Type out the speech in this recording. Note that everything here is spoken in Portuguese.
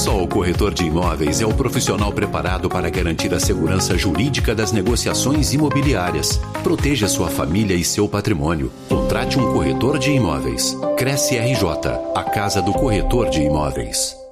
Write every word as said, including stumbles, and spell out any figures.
Só o corretor de imóveis é o profissional preparado para garantir a segurança jurídica das negociações imobiliárias. Proteja sua família e seu patrimônio. Contrate um corretor de imóveis. Cresce R J, a casa do corretor de imóveis.